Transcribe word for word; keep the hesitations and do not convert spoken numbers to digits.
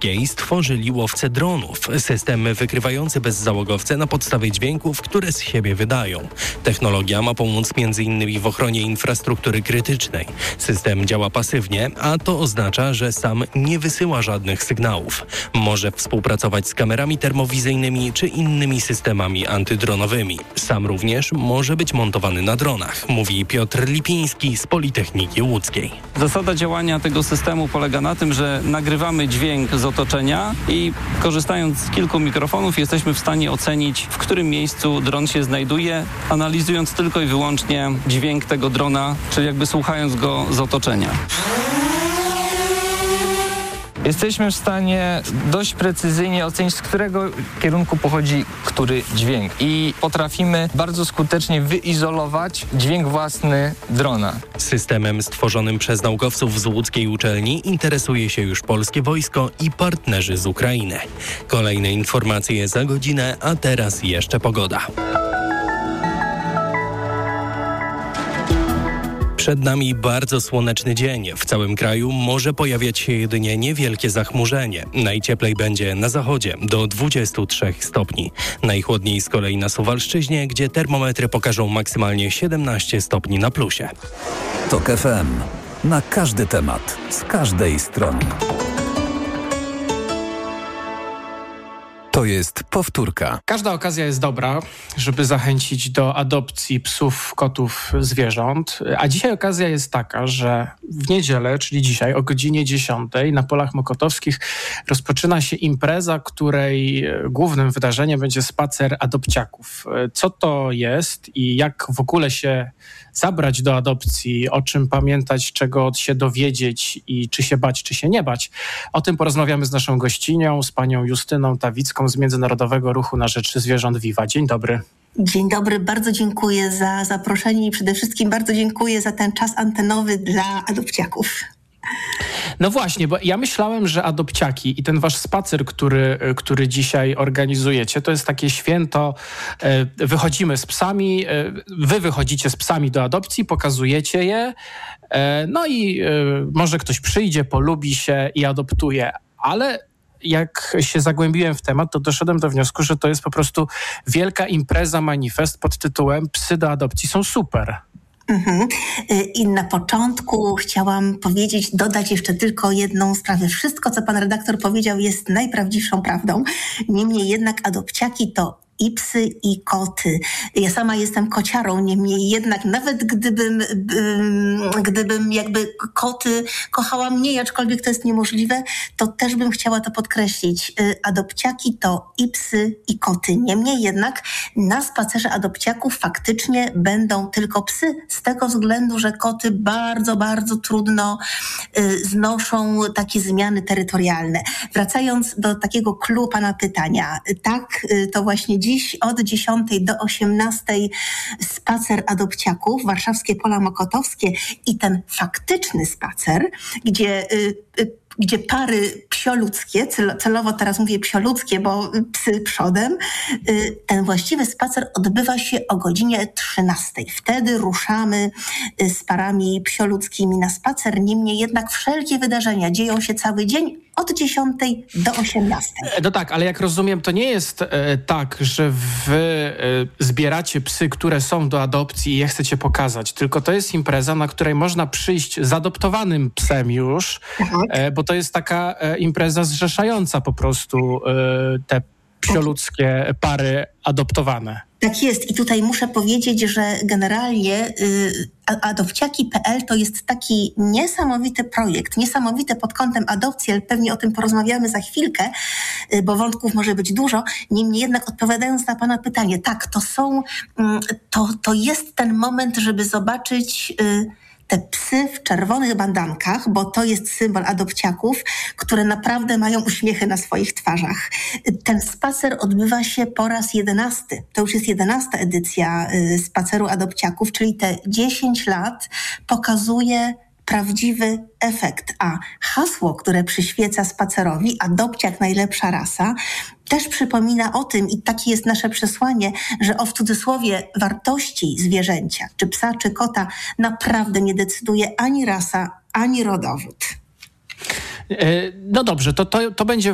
Łódzkiej stworzyli łowcę dronów. System wykrywający bezzałogowce na podstawie dźwięków, które z siebie wydają. Technologia ma pomóc m.in. w ochronie infrastruktury krytycznej. System działa pasywnie, a to oznacza, że sam nie wysyła żadnych sygnałów. Może współpracować z kamerami termowizyjnymi czy innymi systemami antydronowymi. Sam również może być montowany na dronach, mówi Piotr Lipiński z Politechniki Łódzkiej. Zasada działania tego systemu polega na tym, że nagrywamy dźwięk z otoczenia i korzystając z kilku mikrofonów jesteśmy w stanie ocenić, w którym miejscu dron się znajduje, analizując tylko i wyłącznie dźwięk tego drona, czyli jakby słuchając go z otoczenia. Jesteśmy w stanie dość precyzyjnie ocenić, z którego kierunku pochodzi który dźwięk i potrafimy bardzo skutecznie wyizolować dźwięk własny drona. Systemem stworzonym przez naukowców z łódzkiej uczelni interesuje się już polskie wojsko i partnerzy z Ukrainy. Kolejne informacje za godzinę, a teraz jeszcze pogoda. Przed nami bardzo słoneczny dzień. W całym kraju może pojawiać się jedynie niewielkie zachmurzenie. Najcieplej będzie na zachodzie do dwudziestu trzech stopni. Najchłodniej z kolei na Suwalszczyźnie, gdzie termometry pokażą maksymalnie siedemnaście stopni na plusie. Tok F M. Na każdy temat, z każdej strony. To jest powtórka. Każda okazja jest dobra, żeby zachęcić do adopcji psów, kotów, zwierząt. A dzisiaj okazja jest taka, że w niedzielę, czyli dzisiaj o godzinie dziesiątej na Polach Mokotowskich rozpoczyna się impreza, której głównym wydarzeniem będzie spacer adopciaków. Co to jest i jak w ogóle się zabrać do adopcji, o czym pamiętać, czego się dowiedzieć i czy się bać, czy się nie bać. O tym porozmawiamy z naszą gościnią, z panią Justyną Tawicką z Międzynarodowego Ruchu na Rzecz Zwierząt Viva. Dzień dobry. Dzień dobry, bardzo dziękuję za zaproszenie i przede wszystkim bardzo dziękuję za ten czas antenowy dla adopciaków. No właśnie, bo ja myślałem, że adopciaki i ten wasz spacer, który, który dzisiaj organizujecie, to jest takie święto, wychodzimy z psami, wy wychodzicie z psami do adopcji, pokazujecie je, no i może ktoś przyjdzie, polubi się i adoptuje, ale jak się zagłębiłem w temat, to doszedłem do wniosku, że to jest po prostu wielka impreza, manifest pod tytułem Psy do adopcji są super. Mhm. I na początku chciałam powiedzieć, dodać jeszcze tylko jedną sprawę. Wszystko, co pan redaktor powiedział, jest najprawdziwszą prawdą. Niemniej jednak adopciaki to i psy, i koty. Ja sama jestem kociarą, niemniej jednak nawet gdybym, gdybym jakby koty kochała mniej, aczkolwiek to jest niemożliwe, to też bym chciała to podkreślić. Adopciaki to i psy, i koty. Niemniej jednak na spacerze adopciaków faktycznie będą tylko psy, z tego względu, że koty bardzo, bardzo trudno znoszą takie zmiany terytorialne. Wracając do takiego clou pana pytania, tak, to właśnie dziś od dziesiątej do osiemnastej spacer adopciaków, warszawskie Pola Mokotowskie i ten faktyczny spacer, gdzie y, y, gdzie pary psioludzkie, celowo teraz mówię psioludzkie, bo psy przodem, ten właściwy spacer odbywa się o godzinie trzynastej. Wtedy ruszamy z parami psioludzkimi na spacer. Niemniej jednak wszelkie wydarzenia dzieją się cały dzień od dziesiątej do osiemnastej. No tak, ale jak rozumiem, to nie jest e, tak, że wy e, zbieracie psy, które są do adopcji i je chcecie pokazać, tylko to jest impreza, na której można przyjść z adoptowanym psem już, e, bo to jest taka e, impreza zrzeszająca po prostu e, te psioludzkie pary adoptowane. Tak jest i tutaj muszę powiedzieć, że generalnie y, adopciaki kropka pe el to jest taki niesamowity projekt, niesamowity pod kątem adopcji, ale pewnie o tym porozmawiamy za chwilkę, y, bo wątków może być dużo. Niemniej jednak odpowiadając na pana pytanie, tak, to są, y, to, to jest ten moment, żeby zobaczyć y, te psy w czerwonych bandankach, bo to jest symbol adopciaków, które naprawdę mają uśmiechy na swoich twarzach. Ten spacer odbywa się po raz jedenasty. To już jest jedenasta edycja spaceru adopciaków, czyli te dziesięć lat pokazuje prawdziwy efekt. A hasło, które przyświeca spacerowi, adopciak najlepsza rasa, też przypomina o tym i takie jest nasze przesłanie, że o w cudzysłowie wartości zwierzęcia, czy psa, czy kota, naprawdę nie decyduje ani rasa, ani rodowód. No dobrze, to, to, to będzie